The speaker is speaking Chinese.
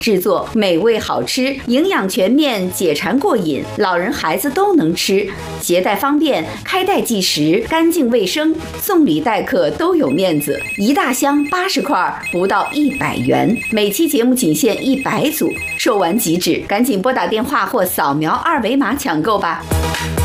制作美味好吃，营养全面，解馋过瘾，老人孩子都能吃，携带方便，开袋即食，干净卫生，送礼待客都有面子。一大箱80块，不到100元，每期节目仅限100组，售完即止，赶紧拨打电话或扫描2维码抢购吧。